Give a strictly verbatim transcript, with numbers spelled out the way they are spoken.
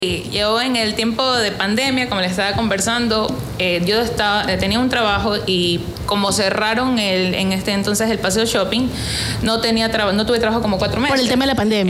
Yo en el tiempo de pandemia, como les estaba conversando, eh, yo estaba, eh, tenía un trabajo y como cerraron el, en este entonces el Paseo Shopping, no tenía traba, no tuve trabajo como cuatro meses. Por el tema de la pandemia.